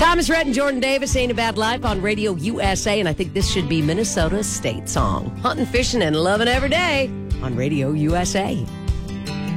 Thomas Rhett and Jordan Davis, Ain't a Bad Life on Radio USA, and I think this should be Minnesota's state song. Hunting, fishing, and loving every day on Radio USA.